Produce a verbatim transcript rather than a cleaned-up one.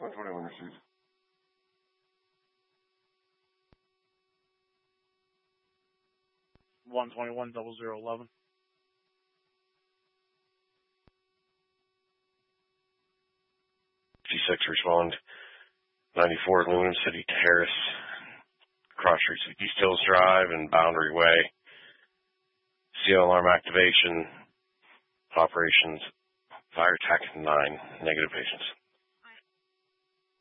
one twenty-one received. one twenty-one, double zero eleven. fifty-six respond. ninety-four Lumen City Terrace. Cross Streets of East Hills Drive and Boundary Way. C L alarm activation. Operations. Fire Tech nine. Negative patients.